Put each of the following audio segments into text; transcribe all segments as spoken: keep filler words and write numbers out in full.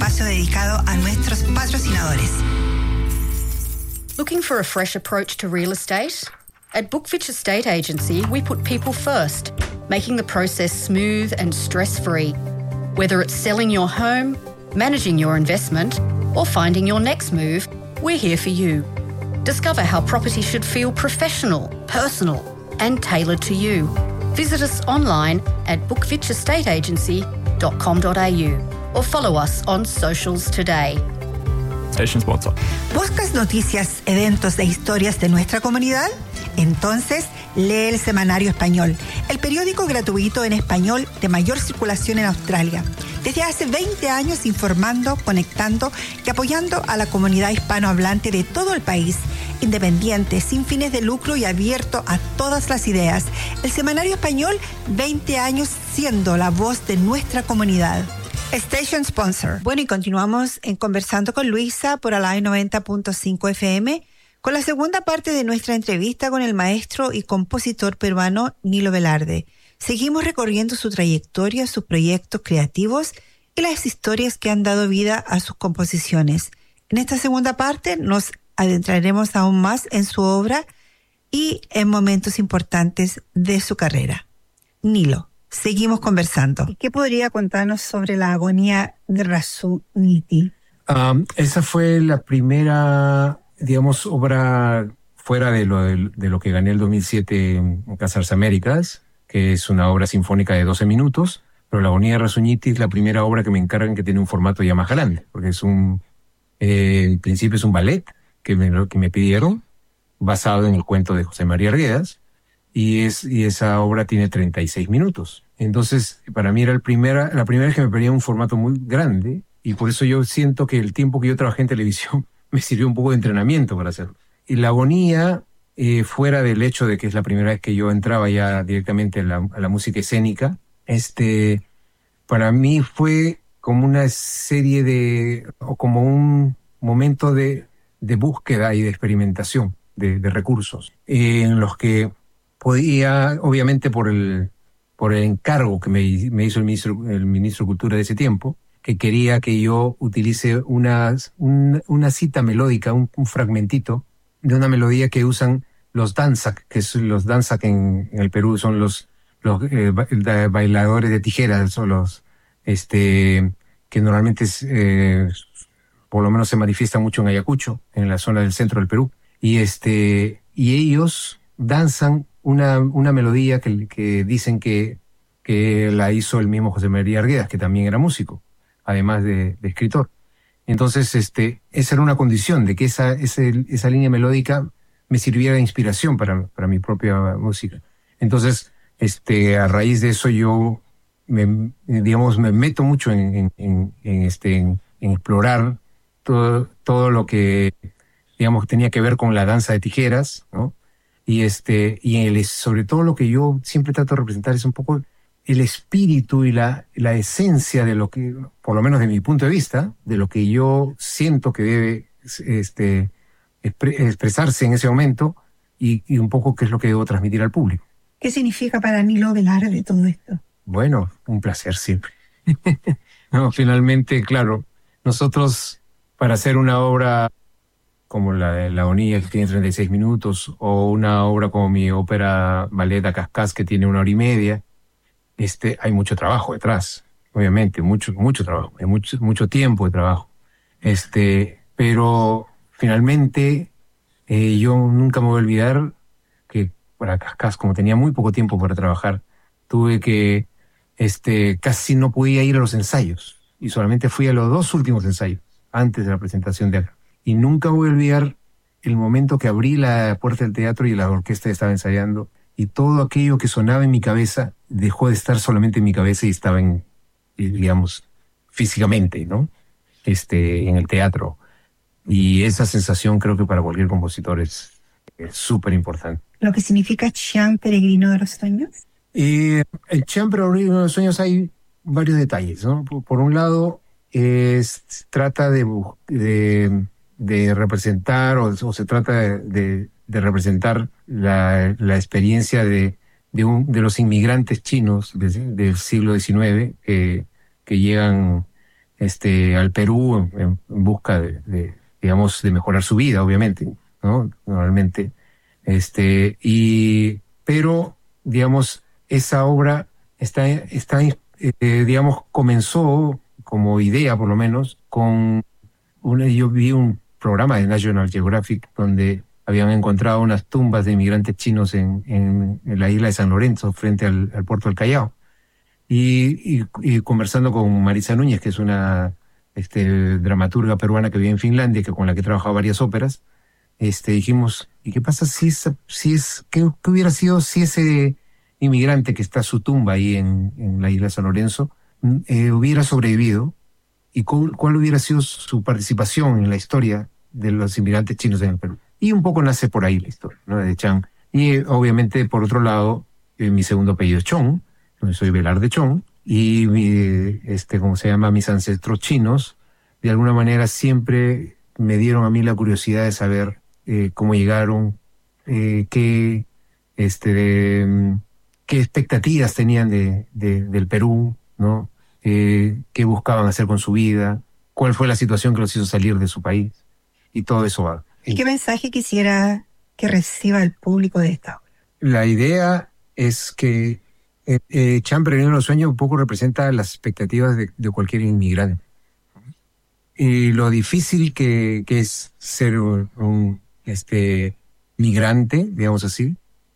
espacio dedicado a nuestros patrocinadores. Looking for a fresh approach to real estate? At Bookfitch Estate Agency, we put people first, making the process smooth and stress-free. Whether it's selling your home, managing your investment, or finding your next move, we're here for you. Discover how property should feel professional, personal, and tailored to you. Visit us online at bookfitch estate agency dot com dot a u or follow us on socials today. Station sponsor. ¿Buscas noticias, eventos e historias de nuestra comunidad? Entonces, lee el Semanario Español, el periódico gratuito en español de mayor circulación en Australia. Desde hace veinte años informando, conectando y apoyando a la comunidad hispanohablante de todo el país, independiente, sin fines de lucro y abierto a todas las ideas. El Semanario Español, veinte años siendo la voz de nuestra comunidad. Station Sponsor. Bueno, y continuamos en Conversando con Luisa por Alive noventa punto cinco F M con la segunda parte de nuestra entrevista con el maestro y compositor peruano Nilo Velarde. Seguimos recorriendo su trayectoria, sus proyectos creativos y las historias que han dado vida a sus composiciones. En esta segunda parte nos adentraremos aún más en su obra y en momentos importantes de su carrera. Nilo, seguimos conversando. ¿Qué podría contarnos sobre la agonía de Rasuniti? Um, esa fue la primera, digamos, obra fuera de lo, de, de lo que gané el dos mil siete en Casa de las Américas, que es una obra sinfónica de doce minutos, pero La agonía de Rasuniti es la primera obra que me encargan que tiene un formato ya más grande, porque es un, eh, en principio es un ballet que me, que me pidieron, basado en el cuento de José María Arguedas, y, es, y esa obra tiene treinta y seis minutos. Entonces, para mí era el primera, la primera vez que me pedían un formato muy grande, y por eso yo siento que el tiempo que yo trabajé en televisión me sirvió un poco de entrenamiento para hacerlo. Y La agonía, eh, fuera del hecho de que es la primera vez que yo entraba ya directamente a la, a la música escénica, este, para mí fue como una serie de, o como un momento de, de búsqueda y de experimentación de, de recursos, eh, en los que podía, obviamente por el, por el encargo que me, me hizo el ministro, el ministro de Cultura de ese tiempo, que quería que yo utilice una, una, una cita melódica, un, un fragmentito de una melodía que usan los danzak, que es, los danzak en, en el Perú son los, los eh, bailadores de tijeras, son los, este, que normalmente es, eh, por lo menos se manifiesta mucho en Ayacucho, en la zona del centro del Perú. Y este, y ellos danzan una, una melodía que, que dicen que, que la hizo el mismo José María Arguedas, que también era músico, además de, de escritor. Entonces, este, esa era una condición de que esa, ese, esa línea melódica me sirviera de inspiración para, para mi propia música. Entonces, este, a raíz de eso yo me, digamos, me meto mucho en, en, en, en este, en, en explorar todo, todo lo que, digamos, tenía que ver con la danza de tijeras, ¿no? Y este, y el, sobre todo lo que yo siempre trato de representar es un poco el espíritu y la, la esencia de lo que, por lo menos de mi punto de vista, de lo que yo siento que debe este, expre, expresarse en ese momento y, y un poco qué es lo que debo transmitir al público. ¿Qué significa para Nilo Velarde todo esto? Bueno, un placer siempre. No, finalmente, claro, nosotros para hacer una obra como la de La agonía, que tiene treinta y seis minutos, o una obra como mi ópera ballet a Cascás, que tiene una hora y media, este, hay mucho trabajo detrás, obviamente, mucho, mucho trabajo, hay mucho, mucho tiempo de trabajo. Este, pero finalmente, eh, yo nunca me voy a olvidar que para Cascás, como tenía muy poco tiempo para trabajar, tuve que, este, casi no podía ir a los ensayos, y solamente fui a los dos últimos ensayos, antes de la presentación de acá. Y nunca voy a olvidar el momento que abrí la puerta del teatro y la orquesta estaba ensayando, y todo aquello que sonaba en mi cabeza dejó de estar solamente en mi cabeza y estaba en, digamos, físicamente, ¿no? Este, en el teatro. Y esa sensación creo que para cualquier compositor es súper importante. ¿Lo que significa Cham Peregrino de los Sueños? Eh, en Cham Peregrino de los Sueños hay varios detalles, ¿no? Por, por un lado, es, trata de, de, de representar, o, o se trata de, de, de representar la, la experiencia de, de, un, de los inmigrantes chinos de, del siglo diecinueve que, que llegan este, al Perú en, en busca de, de, digamos, de mejorar su vida, obviamente, ¿no? Normalmente. Este, y, pero, digamos, esa obra está, está eh, digamos, comenzó como idea, por lo menos, con una, yo vi un programa de National Geographic donde habían encontrado unas tumbas de inmigrantes chinos en, en, en la isla de San Lorenzo, frente al, al puerto del Callao. Y, y, y conversando con Marisa Núñez, que es una este, dramaturga peruana que vive en Finlandia, que con la que he trabajado varias óperas, este, dijimos, ¿y qué pasa si es, si es qué, qué hubiera sido si ese inmigrante que está su tumba ahí en, en la isla de San Lorenzo eh, hubiera sobrevivido? ¿Y cuál, cuál hubiera sido su participación en la historia de los inmigrantes chinos en el Perú? Y un poco nace por ahí la historia, ¿no? De Chang. Y eh, obviamente, por otro lado, eh, mi segundo apellido es Chong, soy Velarde Chong, y mi, este, ¿cómo se llama? Mis ancestros chinos, de alguna manera siempre me dieron a mí la curiosidad de saber eh, cómo llegaron, eh, qué, este, de, qué expectativas tenían de, de, del Perú, ¿no? Eh, qué buscaban hacer con su vida, cuál fue la situación que los hizo salir de su país, y todo eso va. ¿Y qué mensaje quisiera que reciba el público de esta obra? La idea es que eh, eh, Chang Peregrino de los Sueños un poco representa las expectativas de, de cualquier inmigrante. Y lo difícil que, que es ser un, un este, migrante, digamos así,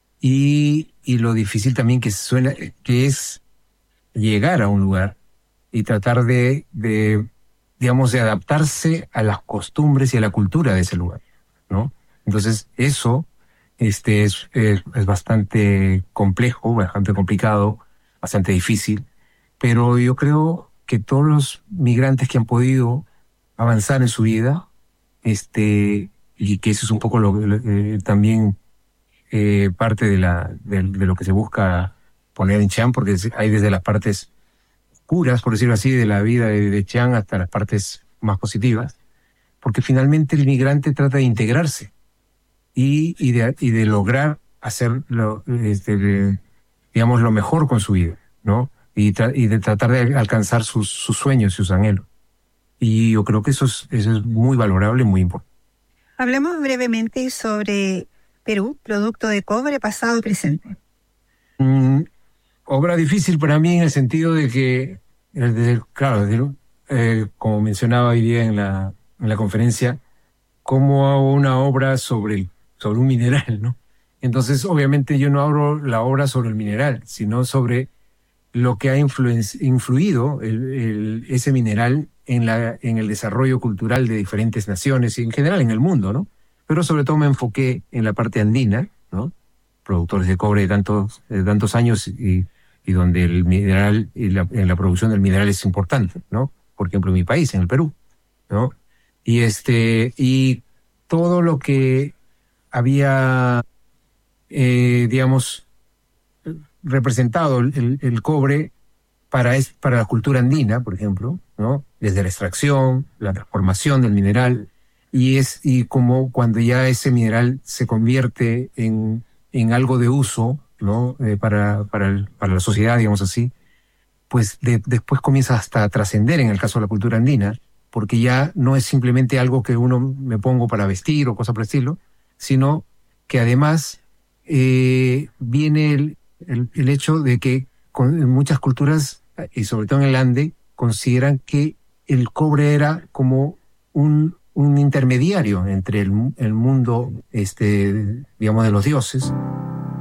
y, y lo difícil también que, suena, que es llegar a un lugar y tratar de, de, digamos, de adaptarse a las costumbres y a la cultura de ese lugar, ¿no? Entonces, eso este, es, es, es bastante complejo, bastante complicado, bastante difícil, pero yo creo que todos los migrantes que han podido avanzar en su vida, este, y que eso es un poco lo, eh, también eh, parte de, la, de, de lo que se busca poner en Chang, porque hay desde las partes puras, por decirlo así, de la vida de, de Chang hasta las partes más positivas, porque finalmente el migrante trata de integrarse y, y, de, y de lograr hacer lo, este, de, digamos, lo mejor con su vida, ¿no? Y, tra y de tratar de alcanzar sus, sus sueños y sus anhelos. Y yo creo que eso es, eso es muy valorable y muy importante. Hablemos brevemente sobre Perú, producto de cobre, pasado y presente. Mm, obra difícil para mí en el sentido de que, desde, claro, desde, eh, como mencionaba hoy día en la, en la conferencia, cómo hago una obra sobre, sobre un mineral, ¿no? Entonces, obviamente yo no abro la obra sobre el mineral, sino sobre lo que ha influido el, el, ese mineral en, la, en el desarrollo cultural de diferentes naciones y en general en el mundo, ¿no? Pero sobre todo me enfoqué en la parte andina, ¿no? Productores de cobre de tantos, de tantos años y, y donde el mineral y la, en la producción del mineral es importante, ¿no? Por ejemplo, en mi país, en el Perú, ¿no? Y este y todo lo que había, eh, digamos, representado el, el cobre para, es, para la cultura andina, por ejemplo, ¿no? Desde la extracción, la transformación del mineral, y es y como cuando ya ese mineral se convierte en, en algo de uso, ¿no? Eh, para, para, el, para la sociedad, digamos así, pues de, después comienza hasta a trascender en el caso de la cultura andina, porque ya no es simplemente algo que uno me pongo para vestir o cosas por el estilo, sino que además eh, viene el, el, el hecho de que con, en muchas culturas, y sobre todo en el Ande, consideran que el cobre era como un, un intermediario entre el, el mundo, este, digamos, de los dioses